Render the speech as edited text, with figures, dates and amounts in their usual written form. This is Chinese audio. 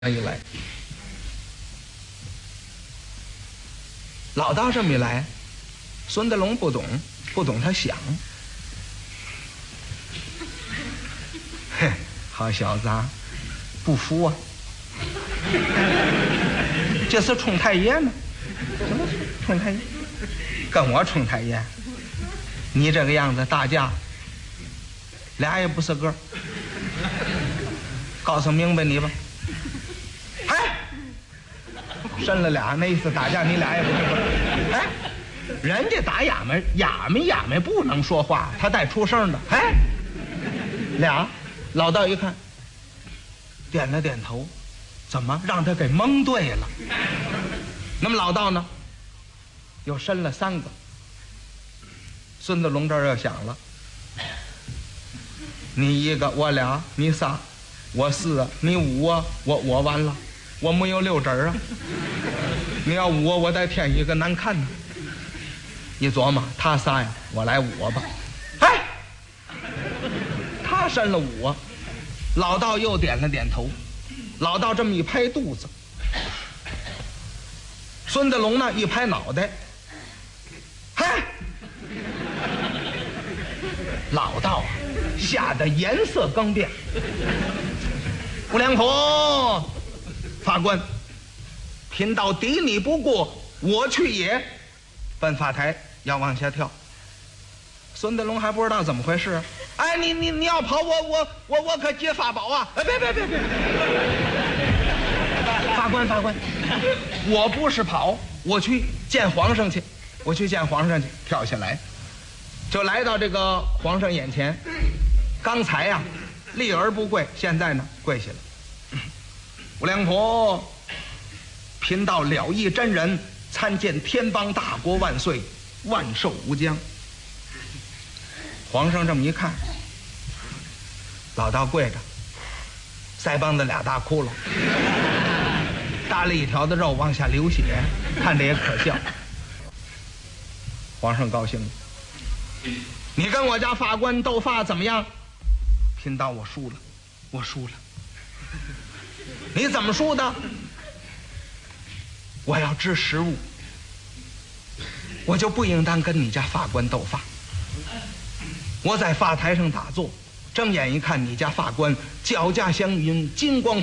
一来，老道这么一来，孙德龙不懂他想，嘿，好小子啊，不服啊！这是冲太爷呢？什么冲太爷？跟我冲太爷？你这个样子打架，俩也不是个。告诉明白你吧。生了俩，那意思打架你俩也不是个。哎，人家打哑妹不能说话，他带出声的。哎，俩，老道一看，点了点头，怎么让他给蒙对了？那么老道呢，又生了3个。孙子龙这儿又想了，你1个，我2，你3，我4，你5啊，我完了。我没有6指啊！你要5，我再添1个难看呢。一琢磨，他仨呀，我来5吧。哎，他生了5，老道又点了点头。老道这么一拍肚子，孙德龙呢一拍脑袋。嗨，老道啊，吓得颜色更变。吴良甫。法官，贫道敌你不过，我去也。奔法台要往下跳。孙德龙还不知道怎么回事。哎，你要跑，我可接法宝啊！哎，别！法官，我不是跑，我去见皇上去，跳下来，就来到这个皇上眼前。刚才呀，立而不跪，现在呢，跪下了。吴良甫，贫道了义真人，参见天邦大国万岁，万寿无疆。皇上这么一看，老道跪着，腮帮子2大窟窿，搭了一条的肉往下流血，看着也可笑。皇上高兴了，你跟我家法官斗法怎么样？贫道我输了。你怎么输的？我要知实物，我就不应当跟你家法官斗法。我在法台上打坐，睁眼一看，你家法官脚驾祥云，金光